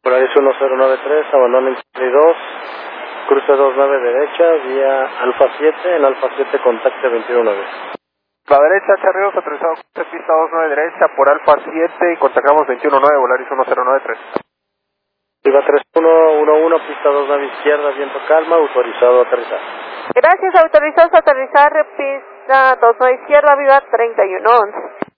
Polaris 1093, abandono en 32, cruce 29 derecha, vía Alfa 7, en Alfa 7 contacte 219. La derecha, Charrios, autorizado pista 29 derecha por Alfa 7 y contactamos 219, Volaris 1093. Viva 3111, pista 29 izquierda, viento calma, autorizado a aterrizar. Gracias, autorizados a aterrizar, pista 29 izquierda, Viva 3111.